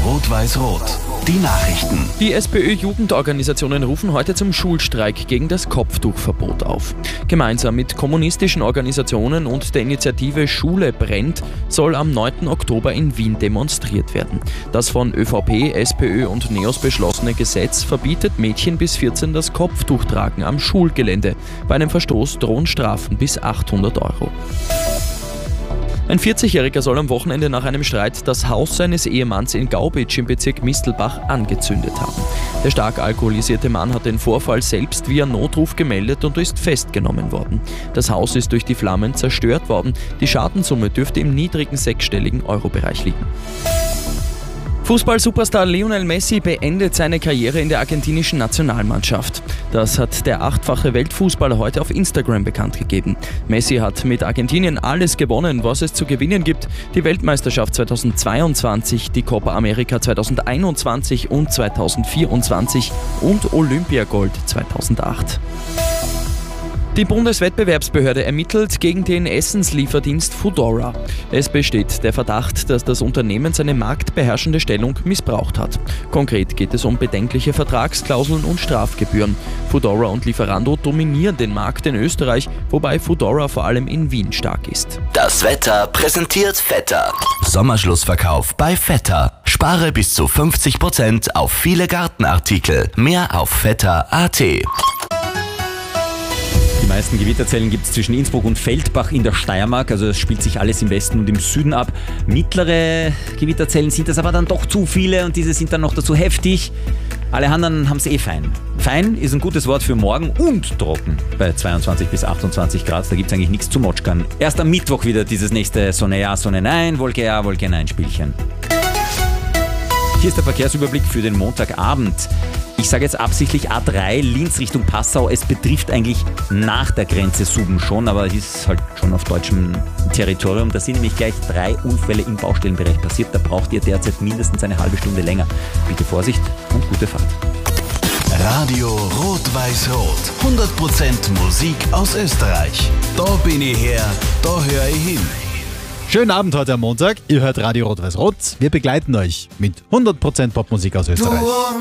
Rot-Weiß-Rot. Die Nachrichten. Die SPÖ-Jugendorganisationen rufen heute zum Schulstreik gegen das Kopftuchverbot auf. Gemeinsam mit kommunistischen Organisationen und der Initiative Schule brennt soll am 9. Oktober in Wien demonstriert werden. Das von ÖVP, SPÖ und NEOS beschlossene Gesetz verbietet Mädchen bis 14 das Kopftuchtragen am Schulgelände. Bei einem Verstoß drohen Strafen bis 800 €. Ein 40-Jähriger soll am Wochenende nach einem Streit das Haus seines Ehemanns in Gaubitsch im Bezirk Mistelbach angezündet haben. Der stark alkoholisierte Mann hat den Vorfall selbst via Notruf gemeldet und ist festgenommen worden. Das Haus ist durch die Flammen zerstört worden. Die Schadenssumme dürfte im niedrigen sechsstelligen Euro-Bereich liegen. Fußball-Superstar Lionel Messi beendet seine Karriere in der argentinischen Nationalmannschaft. Das hat der achtfache Weltfußballer heute auf Instagram bekannt gegeben. Messi hat mit Argentinien alles gewonnen, was es zu gewinnen gibt. Die Weltmeisterschaft 2022, die Copa America 2021 und 2024 und Olympiagold 2008. Die Bundeswettbewerbsbehörde ermittelt gegen den Essenslieferdienst Foodora. Es besteht der Verdacht, dass das Unternehmen seine marktbeherrschende Stellung missbraucht hat. Konkret geht es um bedenkliche Vertragsklauseln und Strafgebühren. Foodora und Lieferando dominieren den Markt in Österreich, wobei Foodora vor allem in Wien stark ist. Das Wetter präsentiert Vetter. Sommerschlussverkauf bei Vetter. Spare bis zu 50% auf viele Gartenartikel. Mehr auf vetter.at. Die meisten Gewitterzellen gibt es zwischen Innsbruck und Feldbach in der Steiermark, also es spielt sich alles im Westen und im Süden ab. Mittlere Gewitterzellen sind das aber dann doch zu viele und diese sind dann noch dazu heftig. Alle anderen haben es fein. Fein ist ein gutes Wort für morgen und trocken bei 22 bis 28 Grad, da gibt es eigentlich nichts zu motschkern. Erst am Mittwoch wieder dieses nächste Sonne ja, Sonne nein, Wolke ja, Wolke nein Spielchen. Hier ist der Verkehrsüberblick für den Montagabend. Ich sage jetzt absichtlich A3 Linz Richtung Passau. Es betrifft eigentlich nach der Grenze Suben schon, aber es ist halt schon auf deutschem Territorium. Da sind nämlich gleich 3 Unfälle im Baustellenbereich passiert. Da braucht ihr derzeit mindestens eine halbe Stunde länger. Bitte Vorsicht und gute Fahrt. Radio Rot-Weiß-Rot. 100% Musik aus Österreich. Da bin ich her, da höre ich hin. Schönen Abend heute am Montag. Ihr hört Radio Rot-Weiß-Rot. Wir begleiten euch mit 100% Popmusik aus Österreich.